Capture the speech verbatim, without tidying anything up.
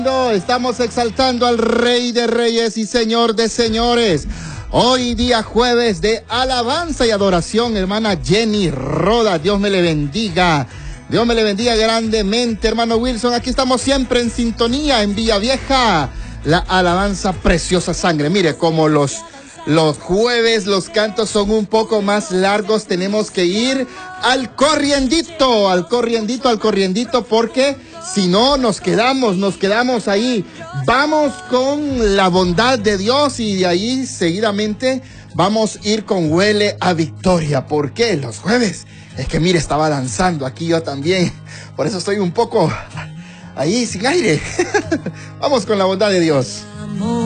Estamos exaltando al Rey de Reyes y Señor de Señores. Hoy día jueves de alabanza y adoración, hermana Jenny Roda. Dios me le bendiga. Dios me le bendiga grandemente, hermano Wilson. Aquí estamos siempre en sintonía en Villavieja. La alabanza Preciosa Sangre. Mire, como los, los jueves los cantos son un poco más largos, tenemos que ir al corriendito, al corriendito, al corriendito, porque si no nos quedamos, nos quedamos ahí. Vamos con la bondad de Dios y de ahí seguidamente vamos a ir con Huele a Victoria. ¿Por qué? Los jueves. Es que mire, estaba danzando aquí yo también. Por eso estoy un poco ahí sin aire. Vamos con la bondad de Dios.